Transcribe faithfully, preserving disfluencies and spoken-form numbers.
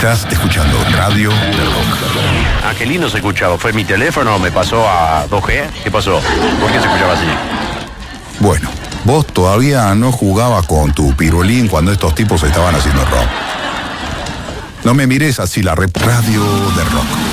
Estás escuchando Radio de Rock. Ah, qué lindo se escuchaba. ¿Fue mi teléfono? ¿Me pasó a dos G? ¿Qué pasó? ¿Por qué se escuchaba así? Bueno, vos todavía no jugabas con tu pirulín cuando estos tipos estaban haciendo rock. No me mires así, la rep Radio de Rock.